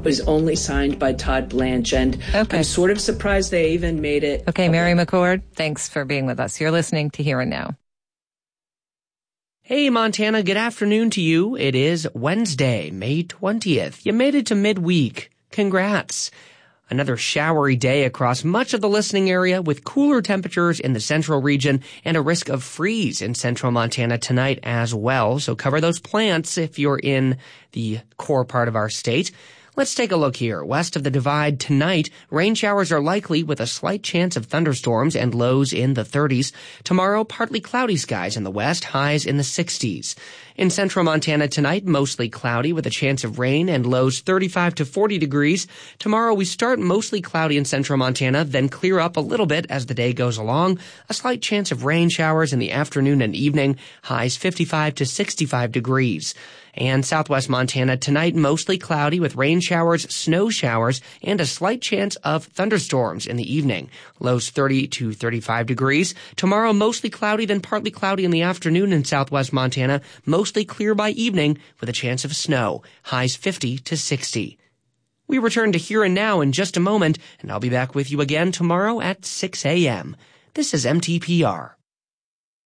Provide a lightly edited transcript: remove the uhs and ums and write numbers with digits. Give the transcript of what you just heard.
was only signed by Todd Blanche, and I'm sort of surprised they even made it. Okay, Mary McCord, thanks for being with us. You're listening to Here and Now. Hey, Montana, good afternoon to you. It is Wednesday, May 20th. You made it to midweek. Congrats. Another showery day across much of the listening area with cooler temperatures in the central region and a risk of freeze in central Montana tonight as well. So cover those plants if you're in the core part of our state. Let's take a look here. West of the Divide tonight, rain showers are likely with a slight chance of thunderstorms and lows in the 30s. Tomorrow, partly cloudy skies in the west, highs in the 60s. In central Montana tonight, mostly cloudy with a chance of rain and lows 35 to 40 degrees. Tomorrow, we start mostly cloudy in central Montana, then clear up a little bit as the day goes along. A slight chance of rain showers in the afternoon and evening, highs 55 to 65 degrees. And southwest Montana tonight, mostly cloudy with rain showers, snow showers, and a slight chance of thunderstorms in the evening. Lows 30 to 35 degrees. Tomorrow, mostly cloudy, then partly cloudy in the afternoon in southwest Montana. Mostly clear by evening with a chance of snow. Highs 50 to 60. We return to Here and Now in just a moment, and I'll be back with you again tomorrow at 6 a.m. This is MTPR.